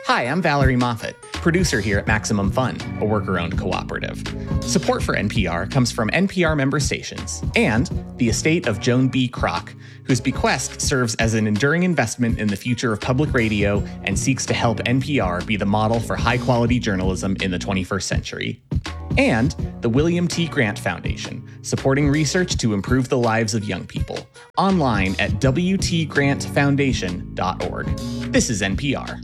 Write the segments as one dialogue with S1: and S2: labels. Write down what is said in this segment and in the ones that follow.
S1: Hi, I'm Valerie Moffat, producer here at Maximum Fun, a worker-owned cooperative. Support for NPR comes from NPR member stations and the estate of Joan B. Kroc, whose bequest serves as an enduring investment in the future of public radio and seeks to help NPR be the model for high-quality journalism in the 21st century. And the William T. Grant Foundation, supporting research to improve the lives of young people. Online at wtgrantfoundation.org. This is NPR.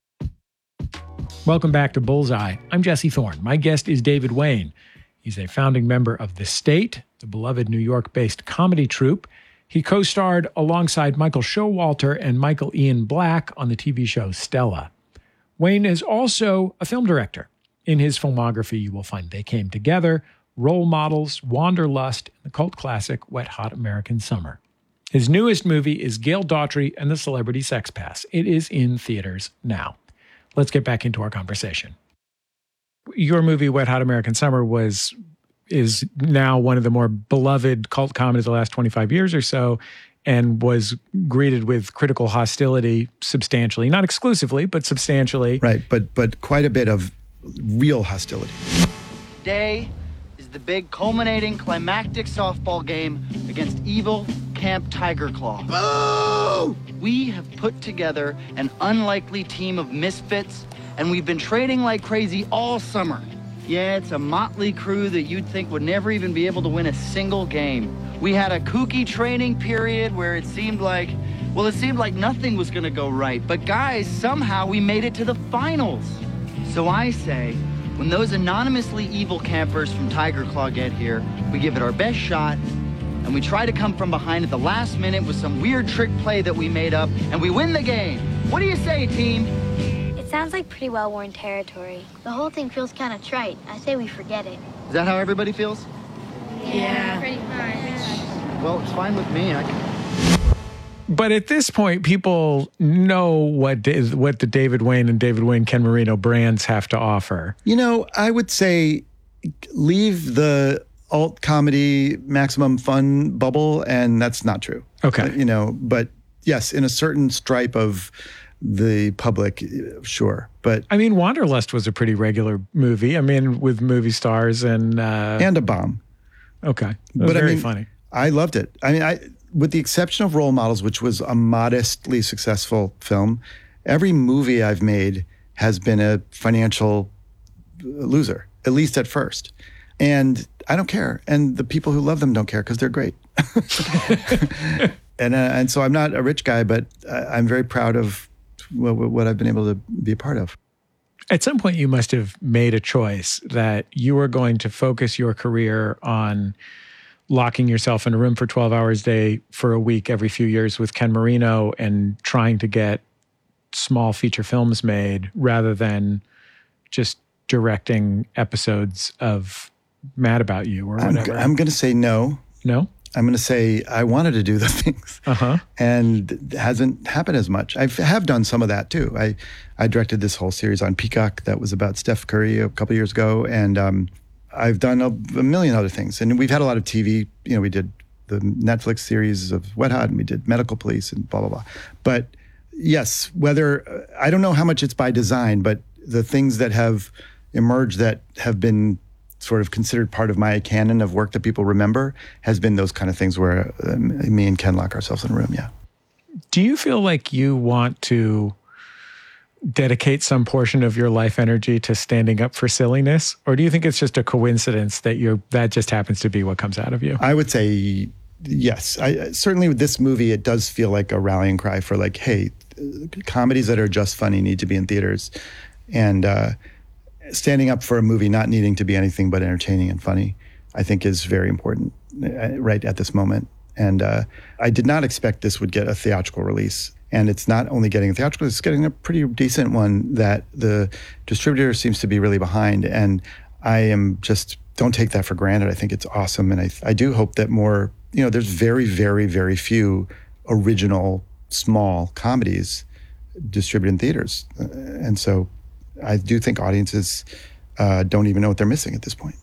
S2: Welcome back to Bullseye. I'm Jesse Thorne. My guest is David Wain. He's a founding member of The State, the beloved New York-based comedy troupe. He co-starred alongside Michael Showalter and Michael Ian Black on the TV show Stella. Wain is also a film director. In his filmography, you will find They Came Together, Role Models, Wanderlust, and the cult classic Wet Hot American Summer. His newest movie is Gail Daughtry and the Celebrity Sex Pass. It is in theaters now. Let's get back into our conversation. Your movie, Wet Hot American Summer, is now one of the more beloved cult comedies of the last 25 years or so, and was greeted with critical hostility substantially. Not exclusively, but substantially.
S3: Right, but quite a bit of real hostility.
S4: Today is the big culminating climactic softball game against evil Camp Tiger Claw.
S3: Oh!
S4: We have put together an unlikely team of misfits, and we've been training like crazy all summer. Yeah, it's a motley crew that you'd think would never even be able to win a single game. We had a kooky training period where it seemed like nothing was gonna go right. But guys, somehow we made it to the finals. So I say, when those anonymously evil campers from Tiger Claw get here, we give it our best shot, and we try to come from behind at the last minute with some weird trick play that we made up, and we win the game. What do you say, team?
S5: It sounds like pretty well-worn territory. The whole thing feels kind of trite. I say we forget it.
S4: Is that how everybody feels?
S5: Yeah.
S6: Pretty much.
S4: Well, it's fine with me.
S2: But at this point, people know what the David Wain and David Wain Ken Marino brands have to offer.
S3: You know, I would say leave the alt comedy Maximum Fun bubble, and that's not true.
S2: Okay.
S3: But yes, in a certain stripe of the public, sure. But
S2: I mean, Wanderlust was a pretty regular movie. I mean, with movie stars and
S3: a bomb.
S2: Okay. But very funny.
S3: I loved it. I mean, with the exception of Role Models, which was a modestly successful film, every movie I've made has been a financial loser, at least at first. And I don't care. And the people who love them don't care because they're great. And so I'm not a rich guy, but I'm very proud of what I've been able to be a part of.
S2: At some point, you must have made a choice that you were going to focus your career on locking yourself in a room for 12 hours a day for a week every few years with Ken Marino and trying to get small feature films made rather than just directing episodes of Mad About You or whatever.
S3: I'm going to say no.
S2: No?
S3: I'm going to say I wanted to do the things, and it hasn't happened as much. I have done some of that too. I directed this whole series on Peacock that was about Steph Curry a couple years ago, and I've done a million other things. And we've had a lot of TV. We did the Netflix series of Wet Hot, and we did Medical Police and blah, blah, blah. But yes, whether, I don't know how much it's by design, but the things that have emerged that have been sort of considered part of my canon of work that people remember has been those kind of things where me and Ken lock ourselves in a room, yeah.
S2: Do you feel like you want to dedicate some portion of your life energy to standing up for silliness? Or do you think it's just a coincidence that that just happens to be what comes out of you?
S3: I would say yes. Certainly with this movie, it does feel like a rallying cry for like, hey, comedies that are just funny need to be in theaters. And standing up for a movie not needing to be anything but entertaining and funny, I think is very important right at this moment. And I did not expect this would get a theatrical release. And it's not only getting a theatrical, it's getting a pretty decent one that the distributor seems to be really behind. And I am just, don't take that for granted. I think it's awesome. And I do hope that more, there's very, very, very few original small comedies distributed in theaters. And so I do think audiences don't even know what they're missing at this point.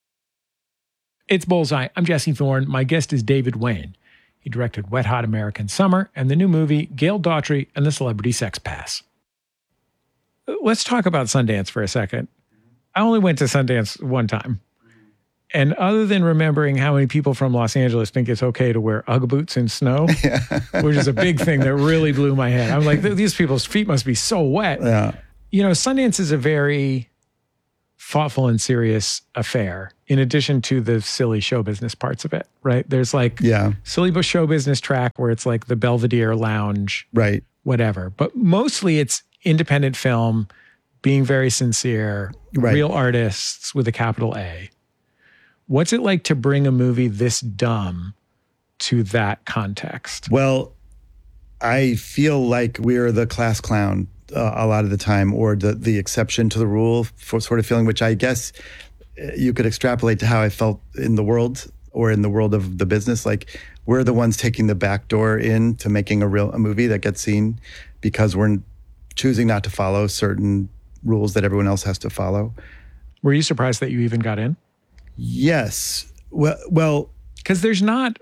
S2: It's Bullseye. I'm Jesse Thorne. My guest is David Wain. He directed Wet Hot American Summer and the new movie Gail Daughtry and the Celebrity Sex Pass. let's talk about Sundance for a second. I only went to Sundance one time. And other than remembering how many people from Los Angeles think it's okay to wear Ugg boots in snow, which is a big thing that really blew my head. I'm like, these people's feet must be so wet.
S3: Yeah.
S2: You know, Sundance is a very thoughtful and serious affair, in addition to the silly show business parts of it, right? There's like silly show business track where it's like the Belvedere Lounge,
S3: right?
S2: Whatever. But mostly it's independent film, being very sincere, real artists with a capital A. What's it like to bring a movie this dumb to that context?
S3: Well, I feel like we're the class clown a lot of the time, or the exception to the rule for sort of feeling, which I guess you could extrapolate to how I felt in the world or in the world of the business. Like, we're the ones taking the back door in to making a movie that gets seen because we're choosing not to follow certain rules that everyone else has to follow.
S2: Were you surprised that you even got in?
S3: Yes. Well,
S2: because there's not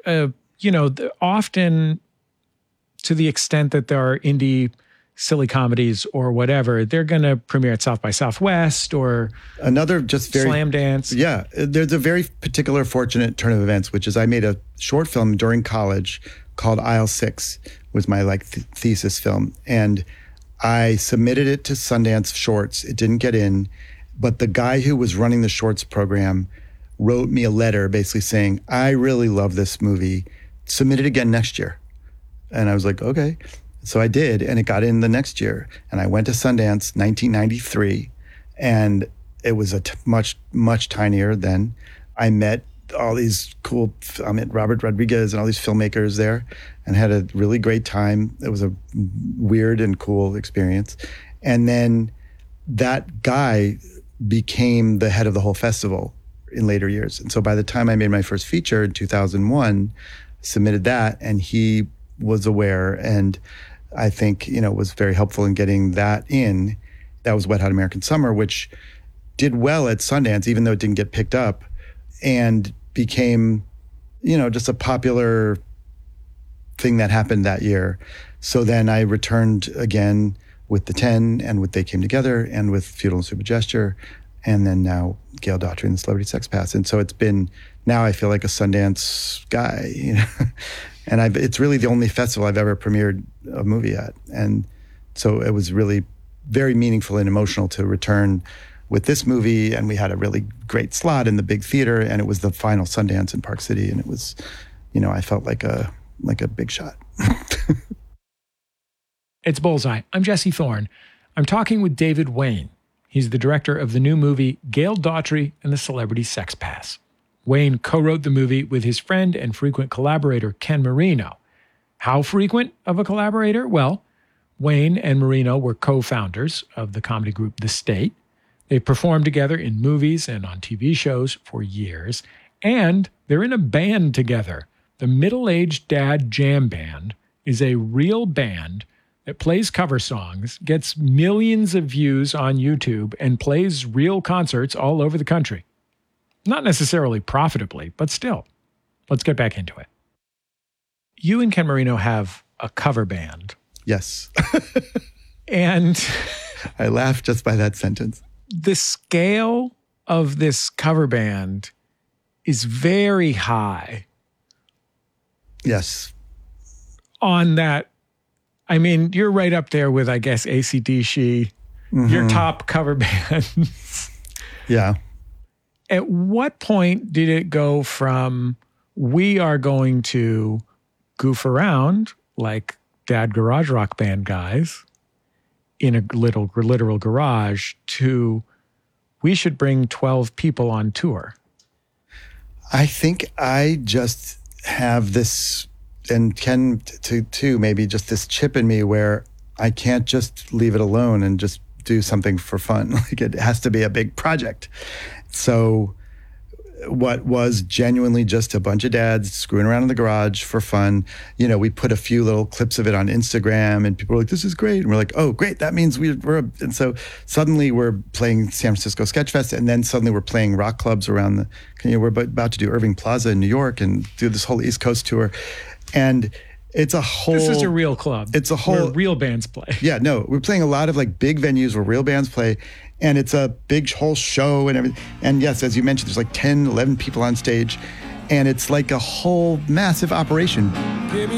S2: often, to the extent that there are indie silly comedies or whatever, they're going to premiere at South by Southwest or
S3: another just very
S2: Slam Dance.
S3: Yeah. There's a very particular fortunate turn of events, which is I made a short film during college called Aisle 6, was my thesis film. And I submitted it to Sundance Shorts. It didn't get in, but the guy who was running the shorts program wrote me a letter basically saying, I really love this movie. Submit it again next year. And I was like, okay. So I did, and it got in the next year. And I went to Sundance 1993, and it was much, much tinier then. I met all these I met Robert Rodriguez and all these filmmakers there and had a really great time. It was a weird and cool experience. And then that guy became the head of the whole festival in later years. And so by the time I made my first feature in 2001, submitted that, and he was aware, and I think, was very helpful in getting that in. That was Wet Hot American Summer, which did well at Sundance, even though it didn't get picked up, and became, just a popular thing that happened that year. So then I returned again with The 10 and with They Came Together and with Feudal and Super Gesture, and then now Gail Daughtry and the Celebrity Sex Pass. And so it's been, now I feel like a Sundance guy, and it's really the only festival I've ever premiered a movie at. And so it was really very meaningful and emotional to return with this movie. And we had a really great slot in the big theater, and it was the final Sundance in Park City. And it was, I felt like a big shot.
S2: It's Bullseye. I'm Jesse Thorne. I'm talking with David Wain. He's the director of the new movie Gail Daughtry and the Celebrity Sex Pass. Wain co-wrote the movie with his friend and frequent collaborator, Ken Marino. How frequent of a collaborator? Well, Wain and Marino were co-founders of the comedy group The State. They've performed together in movies and on TV shows for years, and they're in a band together. The Middle-Aged Dad Jam Band is a real band that plays cover songs, gets millions of views on YouTube, and plays real concerts all over the country. Not necessarily profitably, but still. Let's get back into it. You and Ken Marino have a cover band.
S3: Yes.
S2: And
S3: I laughed just by that sentence.
S2: The scale of this cover band is very high.
S3: Yes.
S2: On that, I mean, you're right up there with, I guess, AC/DC, your top cover bands.
S3: Yeah.
S2: At what point did it go from, we are going to goof around like Dad Garage Rock Band guys in a literal garage, to we should bring 12 people on tour?
S3: I think I just have this, and Ken too, maybe just this chip in me where I can't just leave it alone and just do something for fun. Like, it has to be a big project. So what was genuinely just a bunch of dads screwing around in the garage for fun, we put a few little clips of it on Instagram, and people were like, this is great. And we're like, oh, great. That means and so suddenly we're playing San Francisco Sketchfest, and then suddenly we're playing rock clubs around we're about to do Irving Plaza in New York and do this whole East Coast tour. And It's a whole...
S2: This is a real club.
S3: It's a whole...
S2: where real bands play.
S3: Yeah, no, we're playing a lot of like big venues where real bands play, and it's a big whole show and everything. And yes, as you mentioned, there's like 10, 11 people on stage, and it's like a whole massive operation.